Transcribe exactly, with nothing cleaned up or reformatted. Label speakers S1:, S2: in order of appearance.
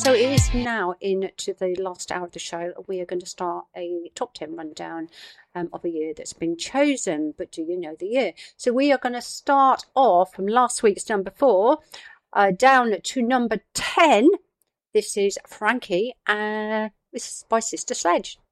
S1: So it is now into the last hour of the show. We are going to start a top ten rundown um, of a year that's been chosen. But do you know the year? So we are going to start off from last week's number four uh, down to number ten. This is Frankie. Uh, this is by Sister Sledge.